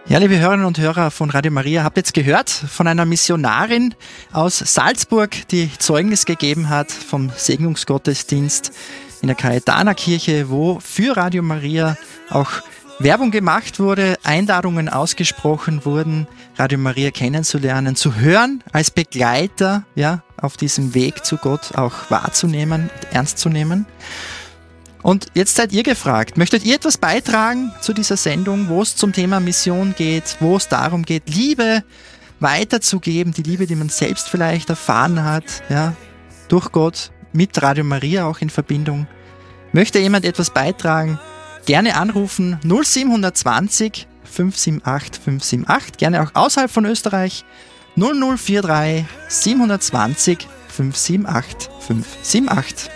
Ja, liebe Hörerinnen und Hörer von Radio Maria, habt jetzt gehört von einer Missionarin aus Salzburg, die Zeugnis gegeben hat vom Segnungsgottesdienst in der Caetana-Kirche, wo für Radio Maria auch Werbung gemacht wurde, Einladungen ausgesprochen wurden, Radio Maria kennenzulernen, zu hören, als Begleiter, ja, auf diesem Weg zu Gott auch wahrzunehmen, ernst zu nehmen. Und jetzt seid ihr gefragt, möchtet ihr etwas beitragen zu dieser Sendung, wo es zum Thema Mission geht, wo es darum geht, Liebe weiterzugeben, die Liebe, die man selbst vielleicht erfahren hat, ja, durch Gott, mit Radio Maria auch in Verbindung. Möchte jemand etwas beitragen? Gerne anrufen 0720 578 578, gerne auch außerhalb von Österreich 0043 720 578 578.